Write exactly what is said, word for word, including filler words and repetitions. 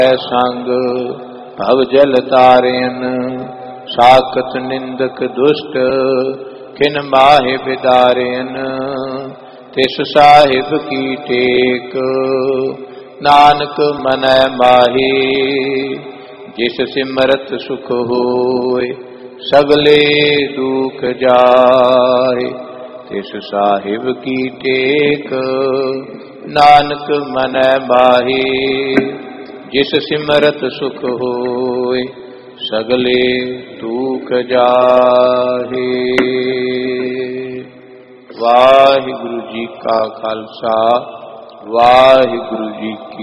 संग भव जल तारेन, साकत निंदक दुष्ट किन माहे बिदारेन। तिस साहिब की टेक नानक मनै माही, जिस सिमरत सुख होय सगले दुख जाहे। तिस साहिब की टेक नानक मनै माही, जिस सिमरत सुख होय सगले दुख जाहे। वाहिगुरु जी का खालसा, वाहिगुरु जी की